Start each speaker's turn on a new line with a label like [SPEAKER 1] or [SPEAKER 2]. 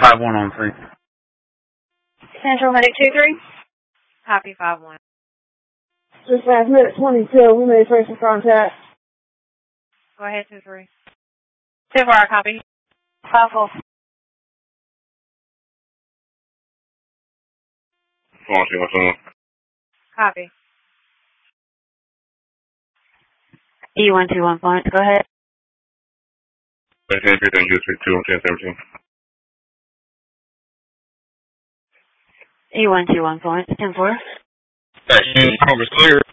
[SPEAKER 1] 5-1 on 3.
[SPEAKER 2] Central Medic 2-3.
[SPEAKER 3] Copy 5-1.
[SPEAKER 4] Dispatch Medic 22, we made first contact.
[SPEAKER 3] Go ahead, 2-3. 2-4, copy.
[SPEAKER 2] 5-4.
[SPEAKER 5] 1-2-1.
[SPEAKER 3] Copy.
[SPEAKER 2] E121 points, go ahead.
[SPEAKER 5] 10-15, use 2 10-17.
[SPEAKER 2] E121 points, 10-4.
[SPEAKER 5] Hey, you clear.